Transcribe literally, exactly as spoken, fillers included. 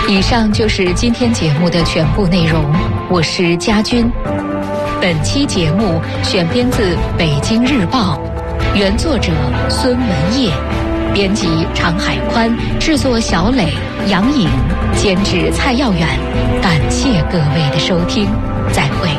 以上就是今天节目的全部内容，我是佳君。本期节目选编自《北京日报》，原作者孙文业，编辑常海宽，制作小磊、杨颖，监制蔡耀远。感谢各位的收听，再会。